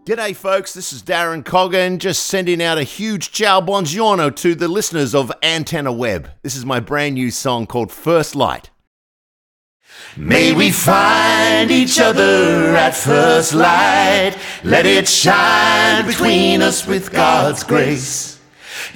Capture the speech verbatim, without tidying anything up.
G'day folks, this is Darren Coggan, just sending out a huge ciao buongiorno to the listeners of Antenna Web. This is my brand new song called First Light. May we find each other at first light. Let it shine between us with God's grace.